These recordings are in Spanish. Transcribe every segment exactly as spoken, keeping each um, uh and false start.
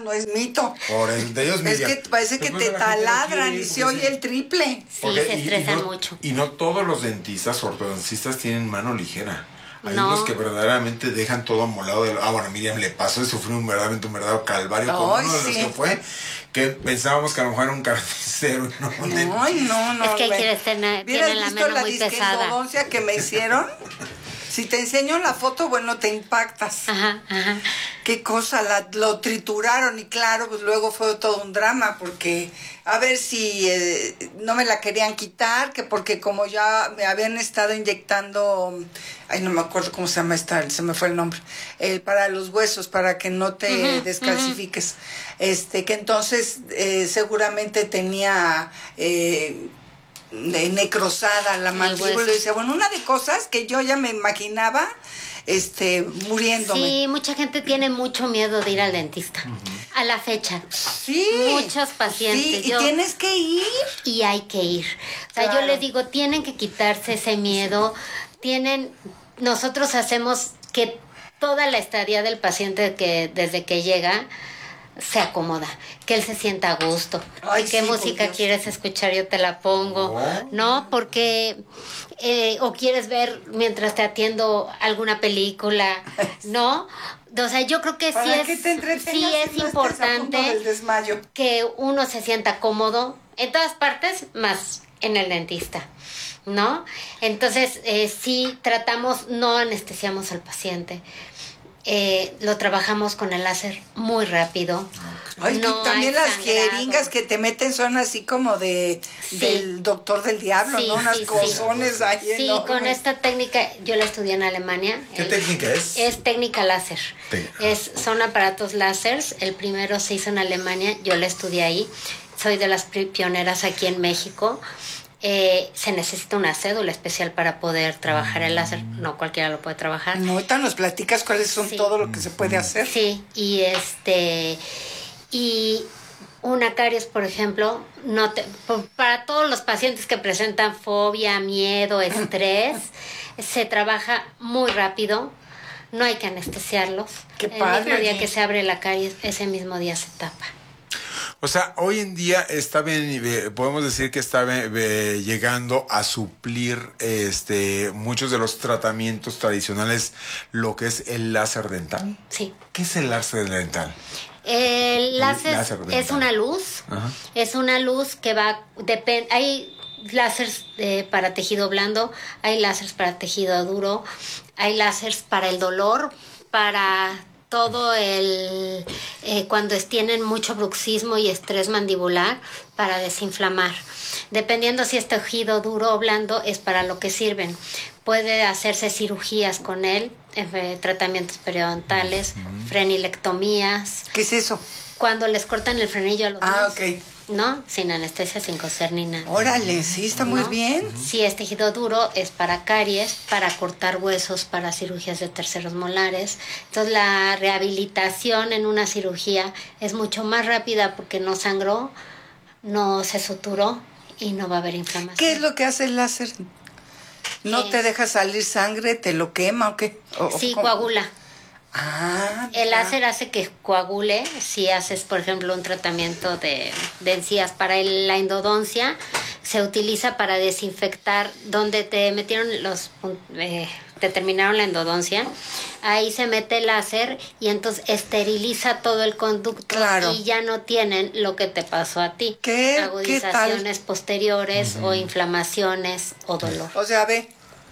no es mito. Por el de ellos, es que parece que te taladran y se oye el triple. Sí, porque, se y, estresan y no, mucho. Y no todos los dentistas, ortodoncistas tienen mano ligera. Hay no. unos que verdaderamente dejan todo amolado. De, ah, bueno, Miriam le pasó y sufrió un verdaderamente un verdadero calvario con Ay, uno de sí. los que fue, que pensábamos que a lo mejor era un carnicero. No, no, ay, no, no. Es que hay me... quienes tienen, tienen la mano la muy pesada. ¿Viste que me hicieron? Si te enseño la foto, bueno, te impactas. Ajá, ajá. Qué cosa, la, lo trituraron y claro, pues luego fue todo un drama porque a ver si eh, no me la querían quitar, que porque como ya me habían estado inyectando, ay, no me acuerdo cómo se llama esta, se me fue el nombre, eh, para los huesos, para que no te uh-huh, descalcifiques, uh-huh. este, que entonces eh, seguramente tenía... Eh, necrosada la mandíbula, y decía, bueno, una de cosas que yo ya me imaginaba este muriéndome. Sí, mucha gente tiene mucho miedo de ir al dentista. Uh-huh. A la fecha. Sí. Muchos pacientes. Sí, yo, y tienes que ir. Y hay que ir. O sea, claro. Yo les digo, tienen que quitarse ese miedo. Tienen, nosotros hacemos que toda la estadía del paciente que desde que llega se acomoda, que él se sienta a gusto. Ay, ¿qué sí, música quieres escuchar? Yo te la pongo, oh. ¿no? Porque eh, o quieres ver mientras te atiendo alguna película, ¿no? O sea, yo creo que sí es, sí es no importante que uno se sienta cómodo en todas partes, más en el dentista, ¿no? Entonces, eh, sí tratamos, no anestesiamos al paciente. Eh, lo trabajamos con el láser muy rápido. Ay, no también las jeringas que te meten son así como de sí. del doctor del diablo, sí, ¿no? Unas sí, cozones sí. ahí. Sí, enormes. Con esta técnica yo la estudié en Alemania. ¿Qué el, técnica es? Es técnica láser. Sí. Es, son aparatos láseres. El primero se hizo en Alemania, yo la estudié ahí. Soy de las pioneras aquí en México. Eh, se necesita una cédula especial para poder trabajar el láser, no cualquiera lo puede trabajar. No, ahorita nos platicas cuáles son sí. todo lo que se puede hacer. Sí, y este y una caries, por ejemplo, no te, para todos los pacientes que presentan fobia, miedo, estrés, se trabaja muy rápido, no hay que anestesiarlos. Qué el padre. mismo día que se abre la caries, ese mismo día se tapa. O sea, hoy en día está bien, podemos decir que está bien, eh, llegando a suplir este muchos de los tratamientos tradicionales, lo que es el láser dental. Sí. ¿Qué es el láser dental? El láser, el láser dental. Es una luz, Ajá. es una luz que va, depende, hay láseres eh, para tejido blando, hay láseres para tejido duro, hay láseres para el dolor, para todo el eh, cuando tienen mucho bruxismo y estrés mandibular, para desinflamar. Dependiendo si es tejido duro o blando, es para lo que sirven. Puede hacerse cirugías con él, eh, tratamientos periodontales, uh-huh. frenilectomías. ¿Qué es eso? Cuando les cortan el frenillo a los Ah, dos. ok. ¿No? Sin anestesia, sin coser ni nada. Órale, sí, está ¿no? muy bien. Si es tejido duro, es para caries, para cortar huesos, para cirugías de terceros molares. Entonces, la rehabilitación en una cirugía es mucho más rápida porque no sangró, no se suturó y no va a haber inflamación. ¿Qué es lo que hace el láser? ¿No te deja salir sangre, te lo quema o qué? ¿O, sí, ¿cómo? coagula. Ah, el láser hace que coagule. Si haces, por ejemplo, un tratamiento de, de encías para el, la endodoncia, se utiliza para desinfectar donde te metieron los eh, te terminaron la endodoncia. Ahí se mete el láser y entonces esteriliza todo el conducto. Claro. Y ya no tienen lo que te pasó a ti. ¿Qué? Agudizaciones ¿Qué posteriores uh-huh. o inflamaciones o dolor. O sea, ve.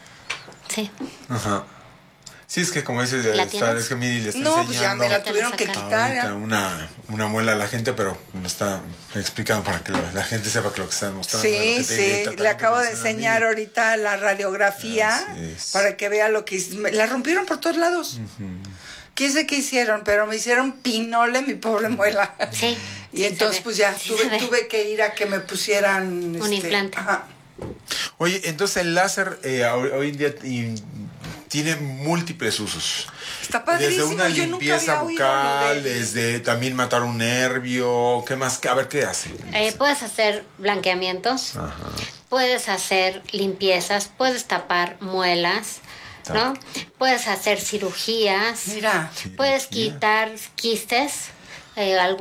Sí. Ajá. Sí, es que como dices, está, es que Miri le está no, enseñando. Pues ya me la tuvieron que quitar. Una, una muela a la gente, pero me está explicando para que la, la gente sepa que lo que están mostrando. Sí, sí, le acabo de enseñar ahorita la radiografía para que vea lo que me, la rompieron por todos lados. Uh-huh. ¿Quién sé qué hicieron? Pero me hicieron pinole mi pobre muela. Sí. Y entonces pues ya sí tuve, tuve que ir a que me pusieran un este, implante. Ajá. Oye, entonces el láser eh, hoy, hoy en día y, tiene múltiples usos. Está padrísimo. Desde una limpieza bucal, de... desde también matar un nervio, ¿qué más? A ver, ¿qué hace? Eh, puedes hacer blanqueamientos, Ajá. puedes hacer limpiezas, puedes tapar muelas, ¿no? Puedes hacer cirugías, Mira, puedes quitar quistes, eh,